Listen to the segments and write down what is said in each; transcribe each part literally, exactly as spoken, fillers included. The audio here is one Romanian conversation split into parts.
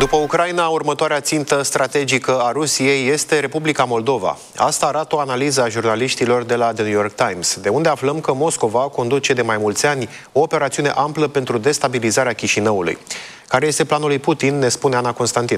După Ucraina, următoarea țintă strategică a Rusiei este Republica Moldova. Asta arată o analiză a jurnaliștilor de la The New York Times, de unde aflăm că Moscova conduce de mai mulți ani o operațiune amplă pentru destabilizarea Chișinăului. Care este planul lui Putin, ne spune Ana Constantin.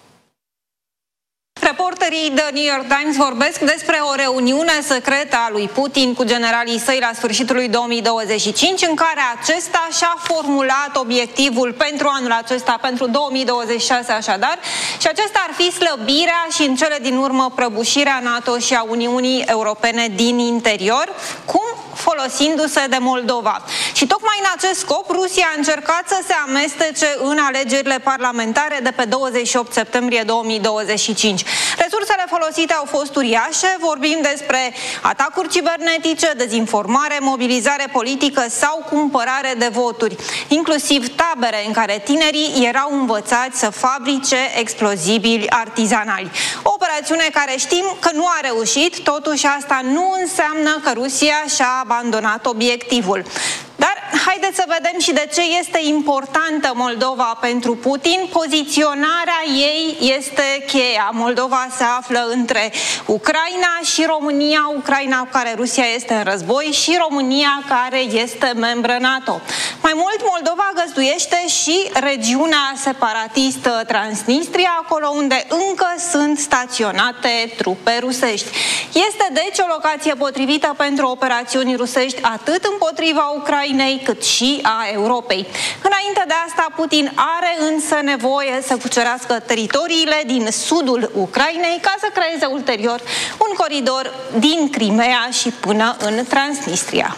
Reporterii The New York Times vorbesc despre o reuniune secretă a lui Putin cu generalii săi la sfârșitul lui două mii douăzeci și cinci, în care acesta și-a formulat obiectivul pentru anul acesta, pentru două mii douăzeci și șase așadar, și acesta ar fi slăbirea și în cele din urmă prăbușirea NATO și a Uniunii Europene din interior, cum folosindu-se de Moldova. Și tocmai în acest scop, Rusia a încercat să se amestece în alegerile parlamentare de pe douăzeci și opt septembrie două mii douăzeci și cinci. Resursele folosite au fost uriașe, vorbim despre atacuri cibernetice, dezinformare, mobilizare politică sau cumpărare de voturi, inclusiv tabere în care tinerii erau învățați să fabrice explozibili artizanali. O operațiune care știm că nu a reușit, totuși asta nu înseamnă că Rusia și-a abandonat obiectivul. Dar haideți să vedem și de ce este importantă Moldova pentru Putin. Poziționarea ei este cheia. Moldova se află între Ucraina și România, Ucraina cu care Rusia este în război și România care este membră NATO. Mai mult, Moldova găzduiește și regiunea separatistă Transnistria, acolo unde încă sunt staționate trupe rusești. Este deci o locație potrivită pentru operațiuni rusești atât împotriva Ucrainei cât și a Europei. Înainte de asta, Putin are însă nevoie să cucerească teritoriile din sudul Ucrainei ca să creeze ulterior un coridor din Crimea și până în Transnistria.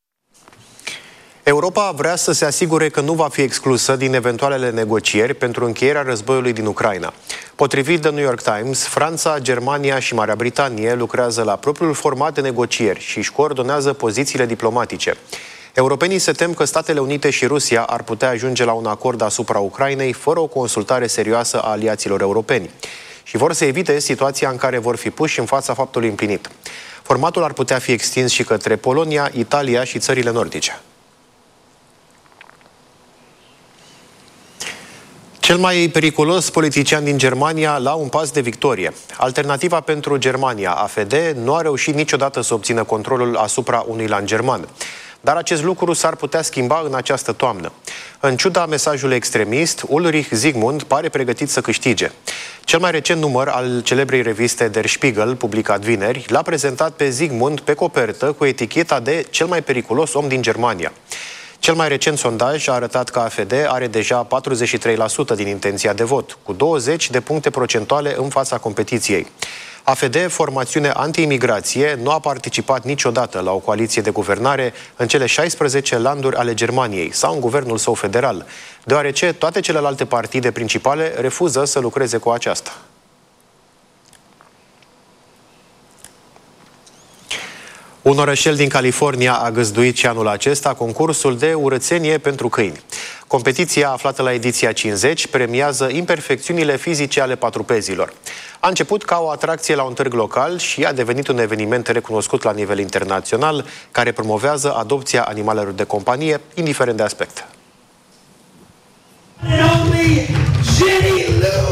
Europa vrea să se asigure că nu va fi exclusă din eventualele negocieri pentru încheierea războiului din Ucraina. Potrivit The New York Times, Franța, Germania și Marea Britanie lucrează la propriul format de negocieri și își coordonează pozițiile diplomatice. Europenii se tem că Statele Unite și Rusia ar putea ajunge la un acord asupra Ucrainei fără o consultare serioasă a aliaților europeni și vor să evite situația în care vor fi puși în fața faptului împlinit. Formatul ar putea fi extins și către Polonia, Italia și țările nordice. Cel mai periculos politician din Germania la un pas de victorie. Alternativa pentru Germania, A F D, nu a reușit niciodată să obțină controlul asupra unui land german. Dar acest lucru s-ar putea schimba în această toamnă. În ciuda mesajului extremist, Ulrich Zygmunt pare pregătit să câștige. Cel mai recent număr al celebrei reviste Der Spiegel, publicat vineri, l-a prezentat pe Zygmunt pe copertă cu eticheta de cel mai periculos om din Germania. Cel mai recent sondaj a arătat că A F D are deja patruzeci și trei la sută din intenția de vot, cu douăzeci de puncte procentuale în fața competiției. A F D, formațiune anti-imigrație, nu a participat niciodată la o coaliție de guvernare în cele șaisprezece landuri ale Germaniei sau în guvernul său federal, deoarece toate celelalte partide principale refuză să lucreze cu aceasta. Un orășel din California a găzduit și anul acesta concursul de urățenie pentru câini. Competiția, aflată la ediția cincizeci, premiază imperfecțiunile fizice ale patrupezilor. A început ca o atracție la un târg local și a devenit un eveniment recunoscut la nivel internațional, care promovează adopția animalelor de companie, indiferent de aspect.